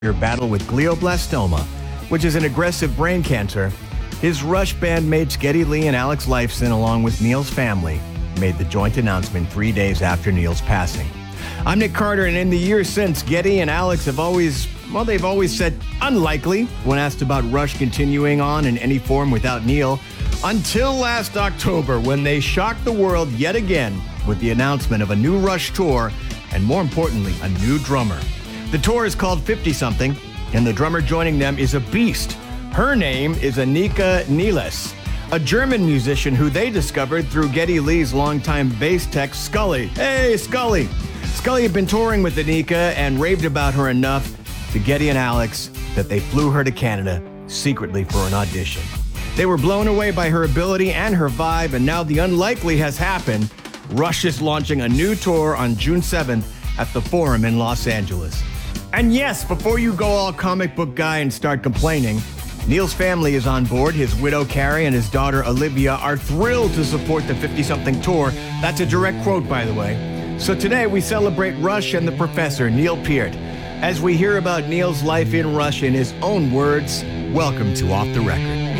your battle with glioblastoma, which is an aggressive brain cancer, his Rush bandmates Geddy Lee and Alex Lifeson, along with Neil's family, made the joint announcement 3 days after Neil's passing. I'm Nick Carter, and in the years since, Geddy and Alex have they've always said unlikely when asked about Rush continuing on in any form without Neil, until last October when they shocked the world yet again with the announcement of a new Rush tour and, more importantly, a new drummer. The tour is called 50-something, and the drummer joining them is a beast. Her name is Annika Nielsen, a German musician who they discovered through Geddy Lee's longtime bass tech, Scully. Hey, Scully! Scully had been touring with Annika and raved about her enough to Geddy and Alex that they flew her to Canada secretly for an audition. They were blown away by her ability and her vibe, and now the unlikely has happened. Rush is launching a new tour on June 7th at the Forum in Los Angeles. And yes, before you go all comic book guy and start complaining, Neil's family is on board. His widow, Carrie, and his daughter, Olivia, are thrilled to support the 50-something tour. That's a direct quote, by the way. So today we celebrate Rush and the professor, Neil Peart. As we hear about Neil's life in Rush in his own words, welcome to Off the Record.